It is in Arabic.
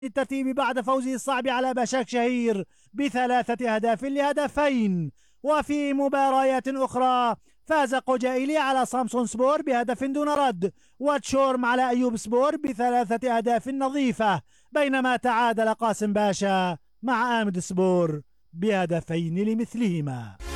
الترتيب بعد فوزه الصعب على بشاك شهير ب3 أهداف لهدفين. وفي مباريات أخرى فاز قجائلي على سامسون سبور بهدف دون رد، وتشورم على أيوب سبور ب3 أهداف نظيفة، بينما تعادل قاسم باشا مع آمد سبور بهدفين لمثلهما.